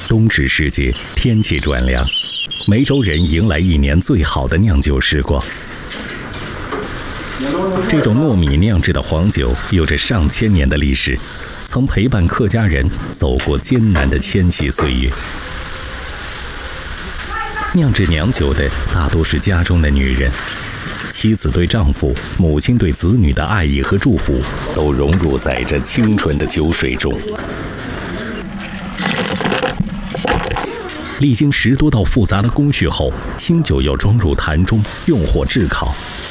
冬至时节，天气转凉，梅州人迎来一年最好的酿酒时光。这种糯米酿制的黄酒有着上千年的历史，曾陪伴客家人走过艰难的迁徙岁月。酿制娘酒的大多是家中的女人，妻子对丈夫、母亲对子女的爱意和祝福，都融入在这清纯的酒水中。历经10多道复杂的工序后，新酒要装入坛中，用火炙烤，